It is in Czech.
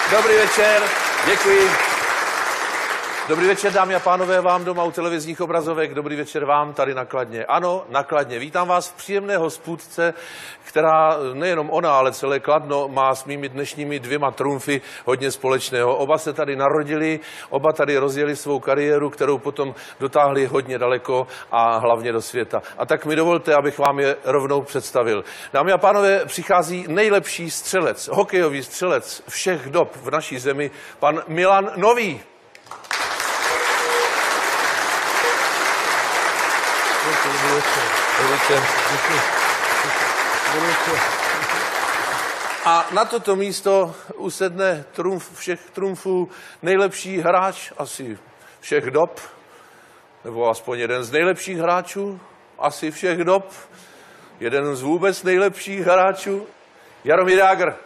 Dobrý večer, děkuji. Dobrý večer, dámy a pánové, vám doma u televizních obrazovek. Dobrý večer vám tady na Kladně. Ano, na Kladně. Vítám vás v příjemné hospůdce, která nejenom ona, ale celé Kladno má s mými dnešními 2 trumfy hodně společného. Oba se tady narodili, oba tady rozjeli svou kariéru, kterou potom dotáhli hodně daleko a hlavně do světa. A tak mi dovolte, abych vám je rovnou představil. Dámy a pánové, přichází nejlepší střelec, hokejový střelec všech dob v naší zemi, pan Milan Nový. A na toto místo usedne trumf všech trumfů, nejlepší hráč asi všech dob, nebo aspoň jeden z nejlepších hráčů asi všech dob, jeden z vůbec nejlepších hráčů, Jaromír Jágr.